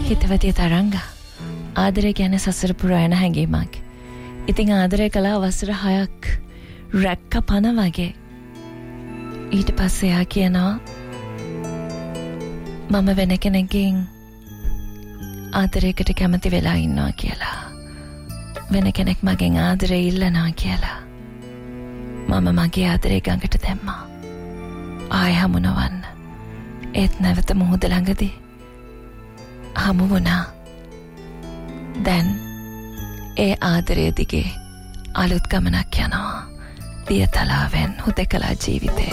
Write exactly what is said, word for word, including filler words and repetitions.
හිතවතිය තරංග ආදරය ගැන සසර පුරායන හැඟීමක්. ඉතින් ආදරය කළා වසර හයක් රැක්ක පන වගේ. ඊට පස්සේ යා කියනවා මම වෙන කෙනෙක්ගෙන් ආදරයකට කැමති වෙලා ඉන්නවා කියලා. වෙන කෙනෙක් මගෙන් ආදරය ඉල්ලනවා කියලා. මම මගේ ආදරය ගඟට දැම්මා. ආය හමු නොවන්න. ඒත් නැවත මුහුද ළඟදී හමු වුණා. දැන් ඒ ආදරය දිගේ අලුත් ගමනක් යනවා. පියතලාවෙන් හුදෙකලා ජීවිතේ.